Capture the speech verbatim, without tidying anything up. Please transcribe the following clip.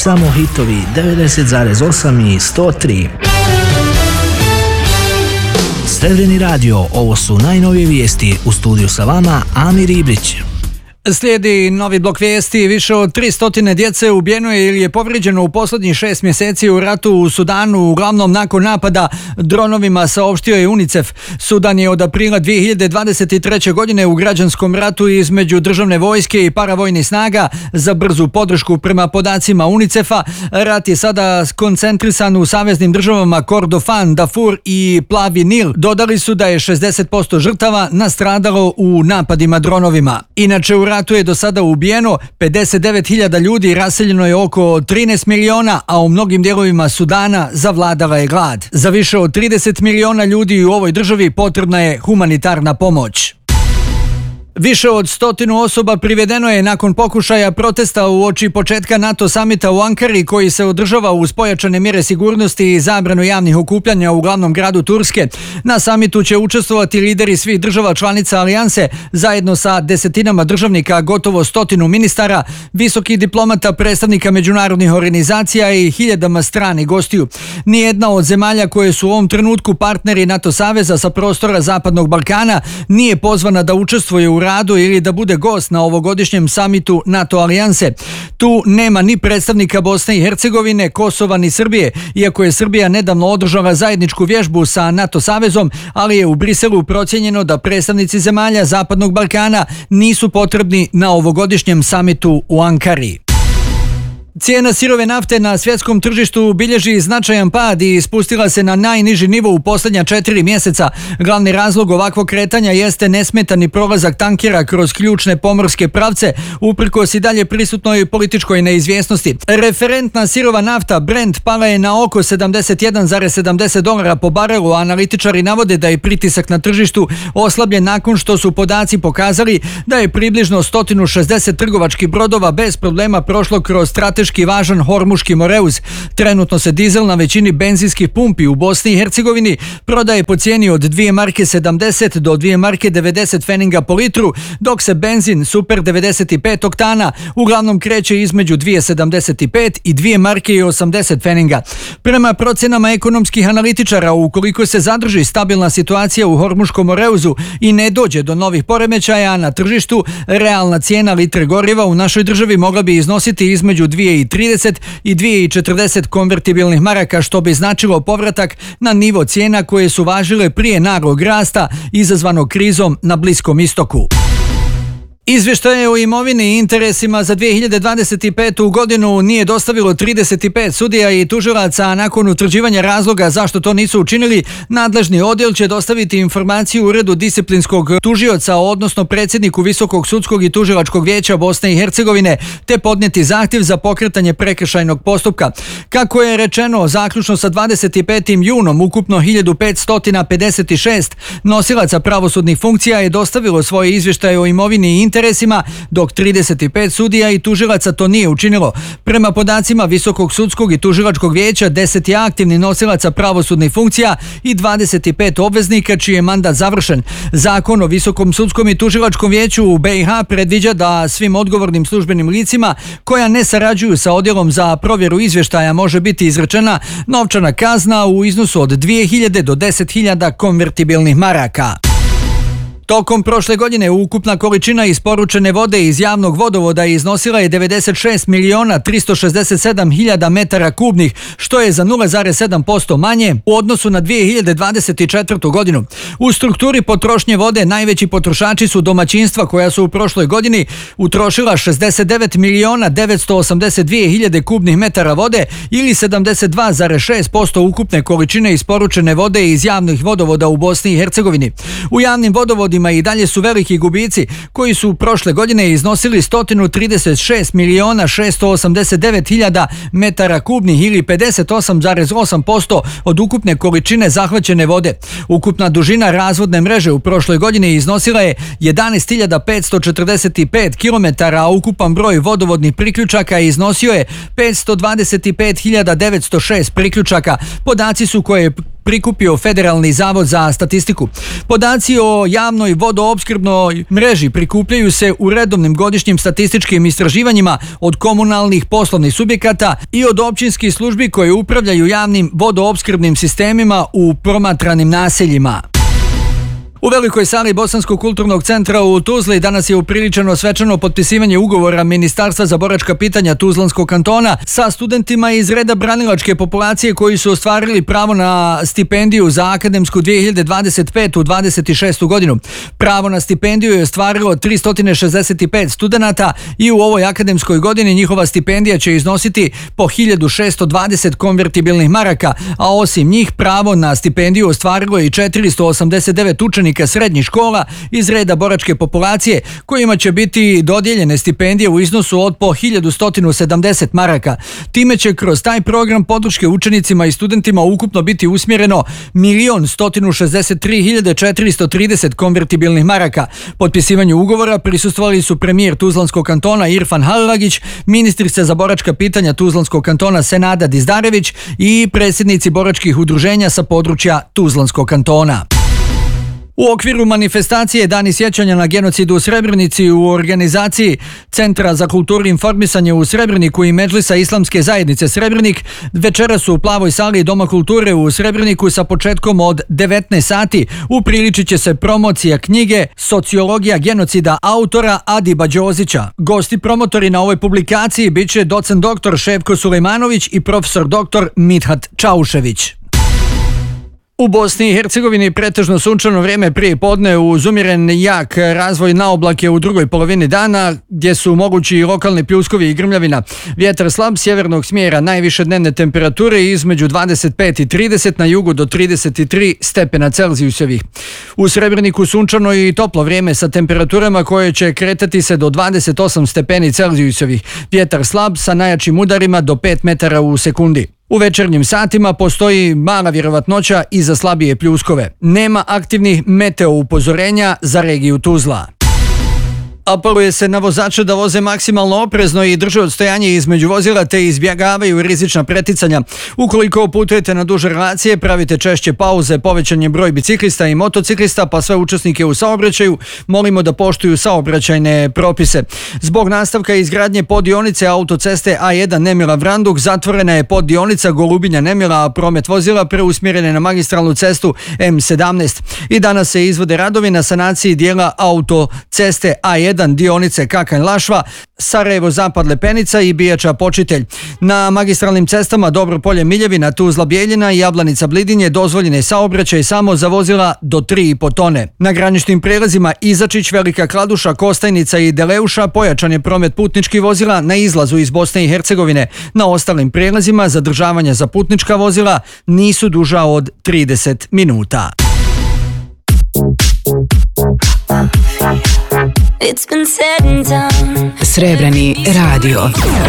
Samo hitovi devedeset zarez osam i sto tri. Stevreni radio, ovo su najnovije vijesti. U studiju sa vama Amir Ibrić. Slijedi novi blok vijesti. Više od tristo djece ubijeno je ili je povrijeđeno u posljednjih šest mjeseci u ratu u Sudanu, uglavnom nakon napada dronovima, saopštio je UNICEF. Sudan je od aprila dvije hiljade dvadeset treće. godine u građanskom ratu između državne vojske i paravojnih snaga za brzu podršku. Prema podacima UNICEF-a, rat je sada koncentrisan u saveznim državama Kordofan, Darfur i Plavi Nil. Dodali su da je šezdeset posto žrtava nastradalo u napadima dronovima. Inače, u ratu je do sada ubijeno pedeset devet hiljada ljudi, raseljeno je oko trinaest miliona, a u mnogim dijelovima Sudana zavladala je glad. Za više od trideset miliona ljudi u ovoj državi potrebna je humanitarna pomoć. Više od stotinu osoba privedeno je nakon pokušaja protesta uoči početka NATO samita u Ankari, koji se održava uz pojačane mjere sigurnosti i zabranu javnih okupljanja u glavnom gradu Turske. Na samitu će učestvovati lideri svih država članica alijanse, zajedno sa desetinama državnika, gotovo stotinu ministara, visokih diplomata, predstavnika međunarodnih organizacija i hiljadama stranih gostiju. Nijedna od zemalja koje su u ovom trenutku partneri NATO saveza sa prostora Zapadnog Balkana nije pozvana da učestvuje u radu ili da bude gost na ovogodišnjem samitu NATO alijanse. Tu nema ni predstavnika Bosne i Hercegovine, Kosova ni Srbije, iako je Srbija nedavno održala zajedničku vježbu sa NATO savezom, ali je u Briselu procijenjeno da predstavnici zemalja Zapadnog Balkana nisu potrebni na ovogodišnjem samitu u Ankari. Cijena sirove nafte na svjetskom tržištu bilježi značajan pad i spustila se na najniži nivo u posljednja četiri mjeseca. Glavni razlog ovakvog kretanja jeste nesmetani prolazak tankera kroz ključne pomorske pravce, uprkos i dalje prisutnoj političkoj neizvjesnosti. Referentna sirova nafta Brent pala je na oko sedamdeset jedan zarez sedamdeset dolara po barelu, a analitičari navode da je pritisak na tržištu oslabljen nakon što su podaci pokazali da je približno sto šezdeset trgovačkih brodova bez problema prošlo kroz strateški važan Hormuški Moreuz. Trenutno se dizel na većini benzinskih pumpi u Bosni i Hercegovini prodaje po cijeni od dvije marke sedamdeset do dvije marke devedeset feninga po litru, dok se benzin Super devedeset pet oktana uglavnom kreće između dvije sedamdeset pet i dvije marke i osamdeset feninga. Prema procjenama ekonomskih analitičara, ukoliko se zadrži stabilna situacija u Hormuškom Moreuzu i ne dođe do novih poremećaja na tržištu, realna cijena litre goriva u našoj državi mogla bi iznositi između dvije trideset i dvije četrdeset konvertibilnih maraka, što bi značilo povratak na nivo cijena koje su važile prije naglog rasta izazvanog krizom na Bliskom istoku. Izvještaje o imovini i interesima za dvije hiljade dvadeset petu. godinu nije dostavilo trideset pet sudija i tužilaca, a nakon utvrđivanja razloga zašto to nisu učinili, nadležni odjel će dostaviti informaciju Uredu disciplinskog tužioca, odnosno predsjedniku Visokog sudskog i tužilačkog vijeća Bosne i Hercegovine, te podnijeti zahtjev za pokretanje prekršajnog postupka. Kako je rečeno, zaključno sa dvadeset petim junom ukupno hiljadu petsto pedeset šest nosilaca pravosudnih funkcija je dostavilo svoje izvještaje o imovini i interesima, interesima, dok trideset pet sudija i tužilaca to nije učinilo. Prema podacima Visokog sudskog i tužilačkog vijeća, deset je aktivnih nosilaca pravosudnih funkcija i dvadeset pet obveznika čiji je mandat završen. Zakon o Visokom sudskom i tužilačkom vijeću u B i H predviđa da svim odgovornim službenim licima koja ne sarađuju sa odjelom za provjeru izvještaja može biti izrečena novčana kazna u iznosu od dvije hiljade do deset hiljada konvertibilnih maraka. Tokom prošle godine ukupna količina isporučene vode iz javnog vodovoda iznosila je devedeset šest miliona tristo šezdeset sedam hiljada metara kubnih, što je za nula zarez sedam posto manje u odnosu na dvije hiljade dvadeset četvrtu. godinu. U strukturi potrošnje vode najveći potrošači su domaćinstva koja su u prošloj godini utrošila šezdeset devet miliona devetsto osamdeset dvije hiljade kubnih metara vode ili sedamdeset dva zarez šest posto ukupne količine isporučene vode iz javnih vodovoda u Bosni i Hercegovini. U javnim vodovodima i dalje su veliki gubici koji su prošle godine iznosili sto trideset šest miliona šesto osamdeset devet hiljada metara kubnih ili pedeset osam zarez osam posto od ukupne količine zahvaćene vode. Ukupna dužina razvodne mreže u prošloj godini iznosila je jedanaest hiljada petsto četrdeset pet kilometara, a ukupan broj vodovodnih priključaka iznosio je petsto dvadeset pet hiljada devetsto šest priključaka. Podaci su koje prikupio Federalni zavod za statistiku. Podaci o javnoj vodoopskrbnoj mreži prikupljaju se u redovnim godišnjim statističkim istraživanjima od komunalnih poslovnih subjekata i od općinskih službi koje upravljaju javnim vodoopskrbnim sistemima u promatranim naseljima. U velikoj sali Bosanskog kulturnog centra u Tuzli danas je upriličeno svečano potpisivanje ugovora Ministarstva za boračka pitanja Tuzlanskog kantona sa studentima iz reda branilačke populacije koji su ostvarili pravo na stipendiju za akademsku dvije hiljade dvadeset petu dvadeset šestu godinu. Pravo na stipendiju je ostvarilo tristo šezdeset pet studenata i u ovoj akademskoj godini njihova stipendija će iznositi po hiljadu šessto dvadeset konvertibilnih maraka, a osim njih pravo na stipendiju ostvarilo je i četiristo osamdeset devet učenika srednjih škola iz reda boračke populacije kojima će biti dodijeljene stipendije u iznosu od po hiljadu sto sedamdeset maraka. Time će kroz taj program podrške učenicima i studentima ukupno biti usmjereno milion sto šezdeset tri hiljade četiristo trideset konvertibilnih maraka. Potpisivanju ugovora prisustvovali su premijer Tuzlanskog kantona Irfan Halilagić, ministrica za boračka pitanja Tuzlanskog kantona Senada Dizdarević i predsjednici boračkih udruženja sa područja Tuzlanskog kantona. U okviru manifestacije Dani sjećanja na genocid u Srebrenici u organizaciji Centra za kulturu i informisanje u Srebreniku i Medžlisa Islamske zajednice Srebrenik večeras su u Plavoj sali Doma kulture u Srebreniku sa početkom od devetnaest sati upriličit će se promocija knjige Sociologija genocida autora Adiba Đozića. Gosti promotori na ovoj publikaciji bit će docent doktor Ševko Sulejmanović i profesor doktor Mithat Čaušević. U Bosni i Hercegovini pretežno sunčano vrijeme prije podne uz umjeren jak razvoj na oblake u drugoj polovini dana gdje su mogući lokalni pljuskovi i grmljavina. Vjetar slab sjevernog smjera, najviše dnevne temperature između dvadeset pet i trideset, na jugu do trideset tri stepena Celzijusovih. U Srebreniku sunčano i toplo vrijeme sa temperaturama koje će kretati se do dvadeset osam stepeni Celzijusovih. Vjetar slab sa najjačim udarima do pet metara u sekundi. U večernjim satima postoji mala vjerovatnoća i za slabije pljuskove. Nema aktivnih meteo upozorenja za regiju Tuzla. Apeluje se na vozače da voze maksimalno oprezno i drže odstojanje između vozila te izbjegavaju rizična preticanja. Ukoliko putujete na duže relacije, pravite češće pauze, povećan je broj biciklista i motociklista, pa sve učesnike u saobraćaju molimo da poštuju saobraćajne propise. Zbog nastavka izgradnje poddionice autoceste A jedan Nemila Vranduk zatvorena je poddionica Golubinja Nemila, a promet vozila preusmjeren je na magistralnu cestu M sedamnaest. I danas se izvode radovi na sanaciji dijela autoceste A jedan dionice Kakanj-Lašva, Sarajevo-Zapad Lepenica i Bijača Počitelj. Na magistralnim cestama Dobropolje Miljevina, Tuzla Bijeljina i Jablanica Blidinje dozvoljen je saobraćaj samo za vozila do tri i po tone. Na graničnim prijelazima Izačić, Velika Kladuša, Kostajnica i Deleuša pojačan je promet putničkih vozila na izlazu iz Bosne i Hercegovine. Na ostalim prijelazima zadržavanja za putnička vozila nisu duža od trideset minuta. It's been said and done. Srebrni radio.